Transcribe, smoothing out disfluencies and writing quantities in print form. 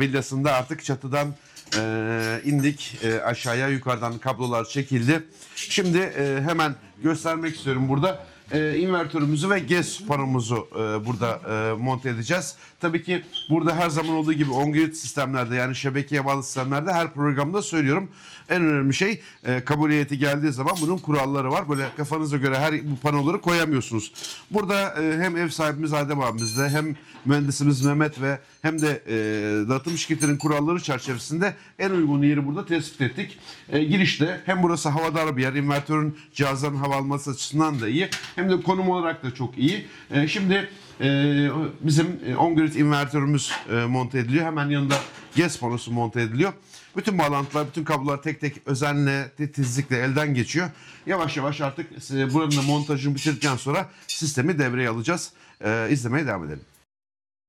villasında artık çatıdan indik aşağıya, yukarıdan kablolar çekildi. Şimdi hemen göstermek istiyorum burada. İnvertörümüzü ve gaz panomuzu burada monte edeceğiz. Tabii ki burada her zaman olduğu gibi on-grid sistemlerde, yani şebekeye bağlı sistemlerde her programda söylüyorum. En önemli şey kabiliyeti geldiği zaman bunun kuralları var. Böyle kafanıza göre bu panoları koyamıyorsunuz. Burada hem ev sahibimiz Adem abimizle hem mühendisimiz Mehmet ve hem de dağıtım şirketinin kuralları çerçevesinde en uygun yeri burada tespit ettik. Girişte hem burası havadar bir yer, invertörün cihazların hava alması açısından da iyi, hem de konum olarak da çok iyi. Şimdi bizim on-grid invertörümüz monte ediliyor. Hemen yanında gaz panosu monte ediliyor. Bütün bağlantılar, bütün kablolar tek tek özenle, titizlikle elden geçiyor. Yavaş yavaş artık buranın da montajını bitirdikten sonra sistemi devreye alacağız. İzlemeye devam edelim.